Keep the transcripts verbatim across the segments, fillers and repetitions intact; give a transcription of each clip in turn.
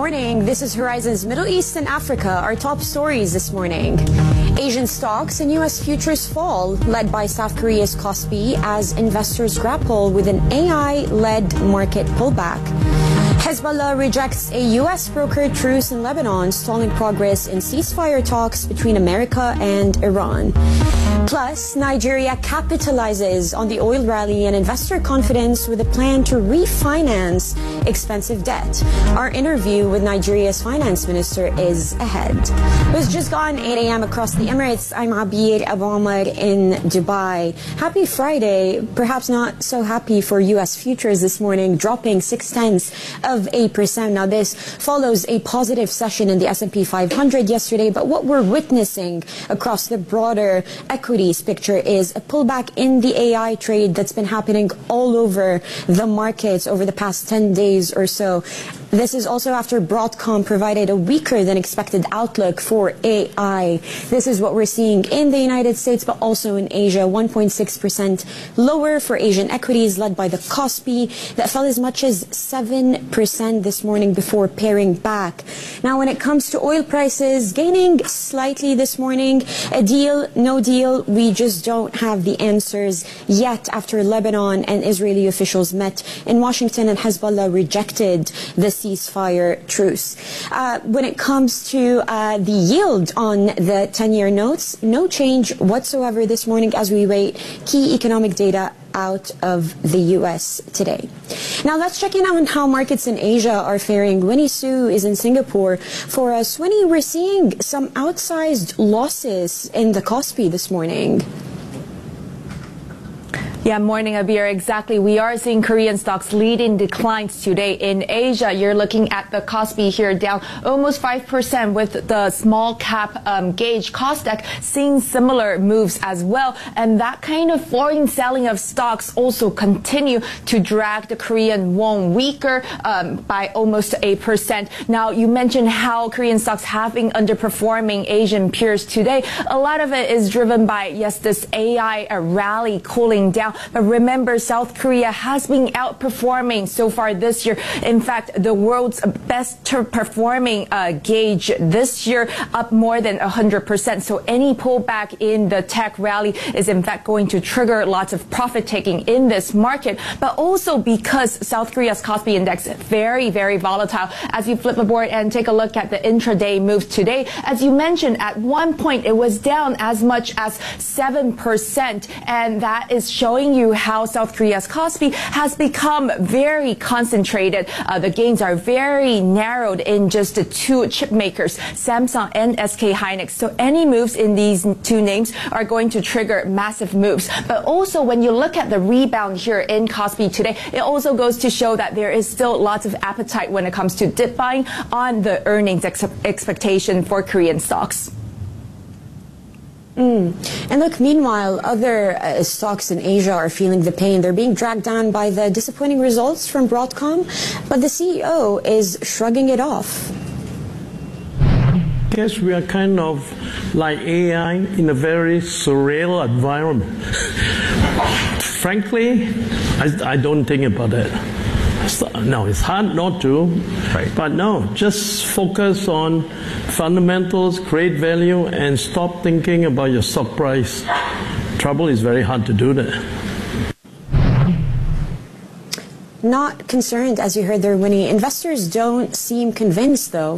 morning. This is Horizon's Middle East and Africa, our top stories this morning. Asian stocks and U S futures fall, led by South Korea's Kospi as investors grapple with an A I-led market pullback. Hezbollah rejects a U S-brokered truce in Lebanon, stalling progress in ceasefire talks between America and Iran. Plus, Nigeria capitalizes on the oil rally and investor confidence with a plan to refinance expensive debt. Our interview with Nigeria's finance minister is ahead. It was just gone eight a m across the Emirates. I'm Abir Abu Omar in Dubai. Happy Friday. Perhaps not so happy for U S futures this morning, dropping six tenths of a percent. Now, this follows a positive session in the S and P five hundred yesterday, but what we're witnessing across the broader equities picture is a pullback in the A I trade that's been happening all over the markets over the past ten days or so. This is also after Broadcom provided a weaker than expected outlook for A I. This is what we're seeing in the United States, but also in Asia. one point six percent lower for Asian equities, led by the Kospi that fell as much as seven percent this morning before paring back. Now, when it comes to oil prices, gaining slightly this morning. A deal, no deal, we just don't have the answers yet after Lebanon and Israeli officials met in Washington and Hezbollah rejected the ceasefire truce. Uh, when it comes to uh, the yield on the ten-year notes, no change whatsoever this morning as we wait key economic data out of the U S today. Now let's check in on how markets in Asia are faring. Winnie Su is in Singapore for us. Winnie, we're seeing some outsized losses in the Kospi this morning. Yeah, morning, Abir. Exactly. We are seeing Korean stocks leading declines today. In Asia, you're looking at the Kospi here down almost five percent with the small cap um, gauge Kosdaq seeing similar moves as well. And that kind of foreign selling of stocks also continue to drag the Korean won weaker um, by almost a percent. Now, you mentioned how Korean stocks have been underperforming Asian peers today. A lot of it is driven by, yes, this A I a rally cooling down. But remember, South Korea has been outperforming so far this year. In fact, the world's best performing uh, gauge this year, up more than one hundred percent. So any pullback in the tech rally is in fact going to trigger lots of profit taking in this market. But also because South Korea's Kospi index is very, very volatile. As you flip the board and take a look at the intraday moves today, as you mentioned, at one point it was down as much as seven percent. And that is showing you how South Korea's Kospi has become very concentrated. Uh, the gains are very narrowed in just the two chip makers, Samsung and S K Hynix. So any moves in these two names are going to trigger massive moves. But also when you look at the rebound here in Kospi today, it also goes to show that there is still lots of appetite when it comes to dip buying on the earnings ex expectation for Korean stocks. Mm. And look, meanwhile, other uh, stocks in Asia are feeling the pain. They're being dragged down by the disappointing results from Broadcom, but the C E O is shrugging it off. I guess we are kind of like A I in a very surreal environment. Frankly, I, I don't think about it. No, it's hard not to, right. But no, just focus on fundamentals, create value, and stop thinking about your stock price. Trouble is very hard to do that. Not concerned, as you heard there, Winnie. Investors don't seem convinced, though.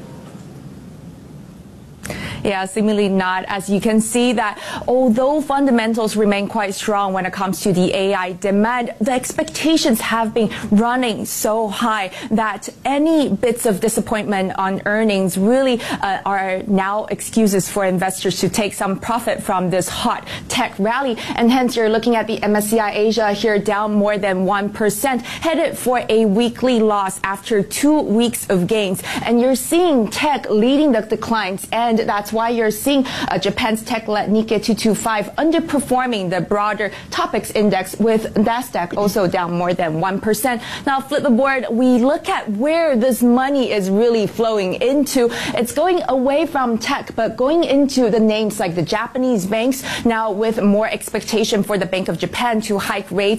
Yeah, seemingly not. As you can see that although fundamentals remain quite strong when it comes to the A I demand, the expectations have been running so high that any bits of disappointment on earnings really uh, are now excuses for investors to take some profit from this hot tech rally. And hence you're looking at the M S C I Asia here down more than one percent, headed for a weekly loss after two weeks of gains. And you're seeing tech leading the declines, and that's why you're seeing uh, Japan's tech-led Nikkei two twenty-five underperforming the broader Topix index, with Nasdaq also down more than one percent. Now, flip the board, we look at where this money is really flowing into. It's going away from tech, but going into the names like the Japanese banks, now with more expectation for the Bank of Japan to hike rates